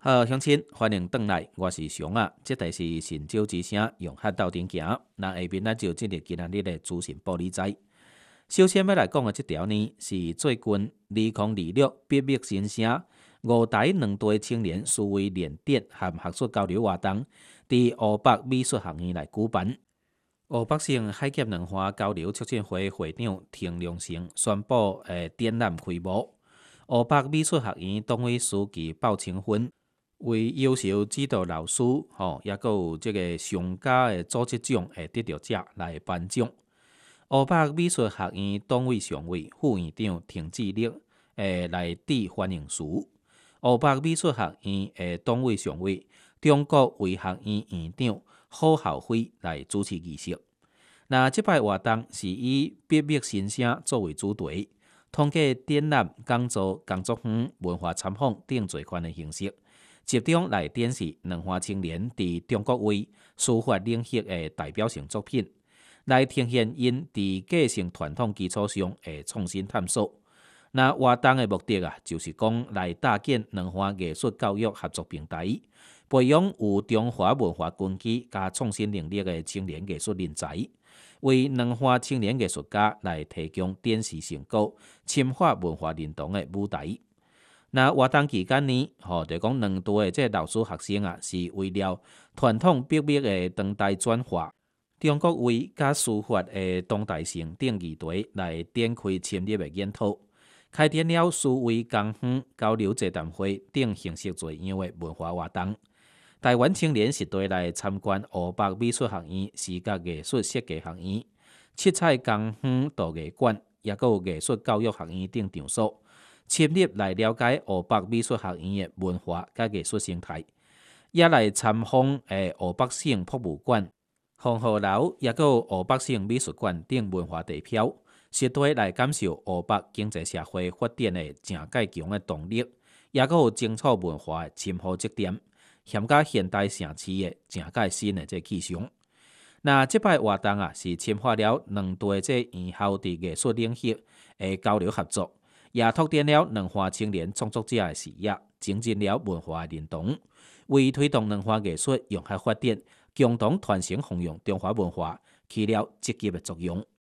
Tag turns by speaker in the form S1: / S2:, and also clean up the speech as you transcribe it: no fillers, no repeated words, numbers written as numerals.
S1: 好，乡亲，欢迎回来，我是熊啊。这台是神州之声，用汉斗阵行。那下面咱就进入今日的资讯报理财。首先要来讲的这条呢，是最近2026笔墨新声，五台两队青年思维联电和学术交流活动，伫湖北美术学院来举办。湖北省海峡文化交流促进会会长田良成宣布，展览开幕。湖北美术学院党委书记鲍清芬为优秀指导老师，也佮有这个上佳的组织奖的得到者来颁奖。湖北美术学院党委常委、副院长田志立来致欢迎词。湖北美术学院的党委常委、中国卫学院院长郝孝辉来主持仪式。那这摆活动是以笔墨新声作为主题，通过展览、讲座、工作坊、文化参访等多款的形式。集中来展示两岸青年伫中国画、书法领域的代表性作品，来呈现因伫继承传统基础上的创新探索。那活动的目的就是讲来搭建两岸艺术教育合作平台，培养有中华文化根基加创新能力的青年艺术人才，为两岸青年艺术家来提供展示成果、深化文化认同的舞台。那活动期间呢，就讲两队的这老师学生是为了传统笔墨的当代转化、中国画加书法的当代性等议题来展开深入的研讨，开展了思维工坊、交流座谈会等形式多样的文化活动。台湾青年实地来参观湖北美术学院视觉艺术设计学院、七彩工坊陶艺馆，也有艺术教育学院等场所。深入来了解湖北美术学院的文化甲艺术生态，也来参访湖北省博物馆、黄河楼，也有湖北省美术馆等文化地标，实地来感受湖北经济社会发展的正介强的动力，也有精彩文化的深厚积淀，添加现代城市的正介新的这气象。那这摆活动是深化了两队这院校伫艺术领域的交流合作。也拓展了两岸青年创作者的视野，增进了文化认同，为推动两岸艺术融合发展、共同传承弘扬中华文化起了积极的作用。